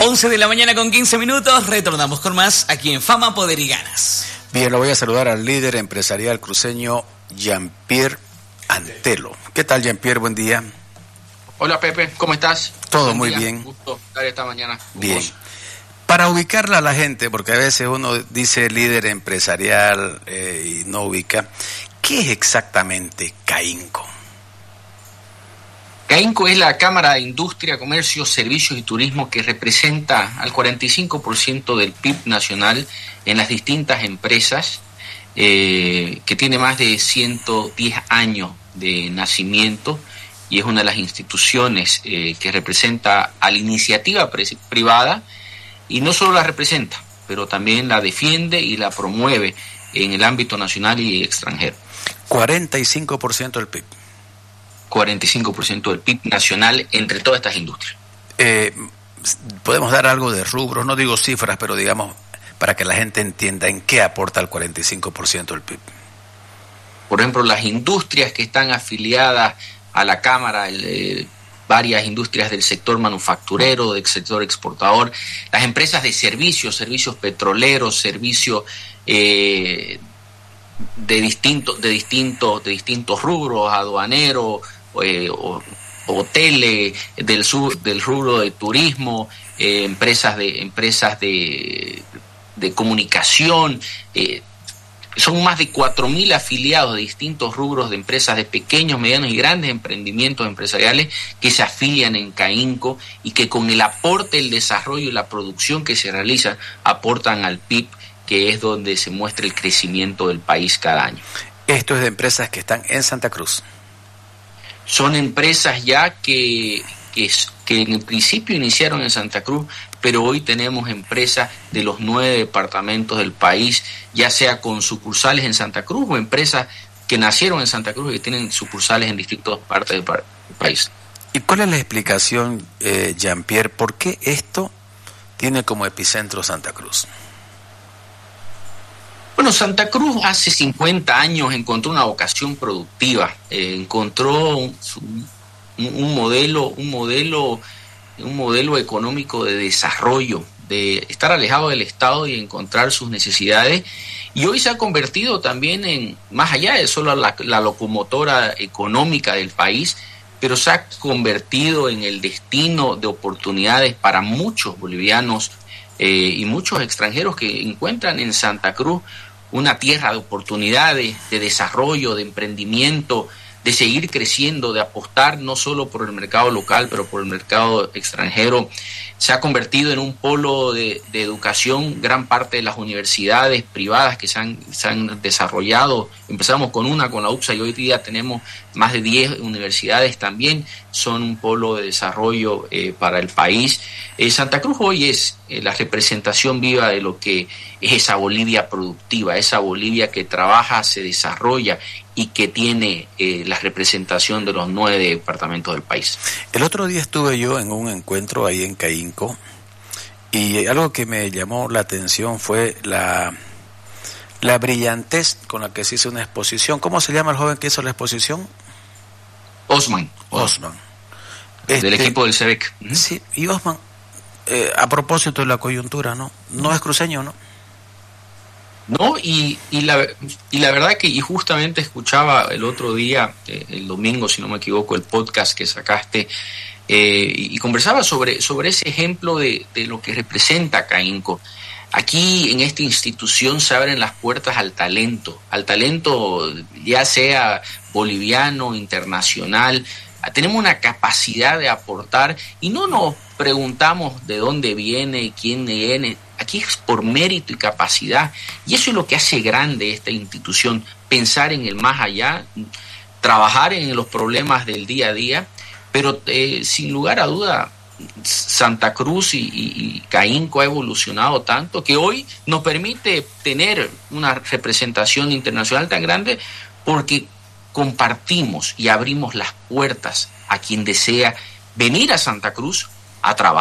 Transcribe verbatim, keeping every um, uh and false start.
once de la mañana con quince minutos, retornamos con más aquí en Fama, Poder y Ganas. Bien, lo voy a saludar al líder empresarial cruceño Jean-Pierre Antelo. ¿Qué tal, Jean-Pierre? Buen día. Hola, Pepe, ¿cómo estás? Todo Buen muy día. bien. Gusto estar esta mañana. Bien. Vos. Para ubicarla a la gente, porque a veces uno dice líder empresarial eh, y no ubica, ¿qué es exactamente CAINCO? CAINCO es la Cámara de Industria, Comercio, Servicios y Turismo que representa al cuarenta y cinco por ciento del P I B nacional en las distintas empresas, eh, que tiene más de ciento diez años de nacimiento y es una de las instituciones eh, que representa a la iniciativa privada y no solo la representa, pero también la defiende y la promueve en el ámbito nacional y extranjero. cuarenta y cinco por ciento del P I B. cuarenta y cinco por ciento del P I B nacional entre todas estas industrias. Eh, podemos dar algo de rubros, no digo cifras, pero digamos, para que la gente entienda en qué aporta el cuarenta y cinco por ciento del P I B. Por ejemplo, las industrias que están afiliadas a la Cámara, el, varias industrias del sector manufacturero, del sector exportador, las empresas de servicios, servicios petroleros, servicios eh, de distintos, de distintos, de distintos rubros, aduaneros, eh, o, hoteles, del sur, del rubro de turismo, eh, empresas de empresas de, de comunicación. Eh, son más de cuatro mil afiliados de distintos rubros de empresas de pequeños, medianos y grandes emprendimientos empresariales que se afilian en CAINCO y que con el aporte, el desarrollo y la producción que se realiza aportan al P I B, que es donde se muestra el crecimiento del país cada año. Esto es de empresas que están en Santa Cruz. Son empresas ya que, que, que en el principio iniciaron en Santa Cruz, pero hoy tenemos empresas de los nueve departamentos del país, ya sea con sucursales en Santa Cruz o empresas que nacieron en Santa Cruz y que tienen sucursales en distintas partes del, par- del país. ¿Y cuál es la explicación, eh, Jean-Pierre, por qué esto tiene como epicentro Santa Cruz? Bueno, Santa Cruz hace cincuenta años encontró una vocación productiva, eh, encontró un, un, un modelo, un modelo, un modelo económico de desarrollo, de estar alejado del Estado y encontrar sus necesidades, y hoy se ha convertido también en, más allá de solo la, la locomotora económica del país, pero se ha convertido en el destino de oportunidades para muchos bolivianos eh, y muchos extranjeros que encuentran en Santa Cruz una tierra de oportunidades, de desarrollo, de emprendimiento, de seguir creciendo, de apostar no solo por el mercado local, pero por el mercado extranjero. Se ha convertido en un polo de, de educación. Gran parte de las universidades privadas que se han, se han desarrollado, empezamos con una, con la U P S A, y hoy día tenemos más de diez universidades también, son un polo de desarrollo eh, para el país. Eh, Santa Cruz hoy es eh, la representación viva de lo que es esa Bolivia productiva, esa Bolivia que trabaja, se desarrolla y que tiene eh, la representación de los nueve departamentos del país. El otro día estuve yo en un encuentro ahí en CAINCO y algo que me llamó la atención fue la, la brillantez con la que se hizo una exposición. ¿Cómo se llama el joven que hizo la exposición? Osman. Osman. Del Este, equipo del C E B E C. Sí, y Osman, eh, a propósito de la coyuntura, ¿no? No es cruceño, ¿no? No, y, y, la, y la verdad que, y justamente escuchaba el otro día, eh, el domingo, si no me equivoco, el podcast que sacaste, eh, y, y conversaba sobre, sobre ese ejemplo de, de lo que representa CAINCO. Aquí en esta institución se abren las puertas al talento, al talento ya sea boliviano, internacional. Tenemos una capacidad de aportar y no nos preguntamos de dónde viene, quién viene. Aquí es por mérito y capacidad, y eso es lo que hace grande esta institución, pensar en el más allá, trabajar en los problemas del día a día, pero eh, sin lugar a duda Santa Cruz y, y, y CAINCO ha evolucionado tanto que hoy nos permite tener una representación internacional tan grande porque compartimos y abrimos las puertas a quien desea venir a Santa Cruz a trabajar.